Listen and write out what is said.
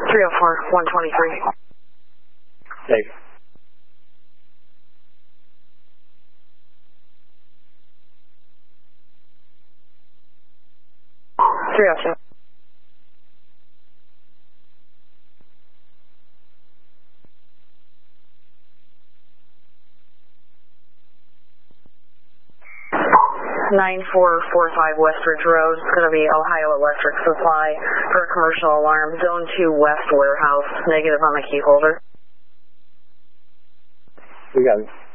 304, 123. Thanks. .302. .9445 Westridge Road. It's going to be Ohio Electric Supply for a commercial alarm. Zone 2 West Warehouse. Negative on the key holder. We got it.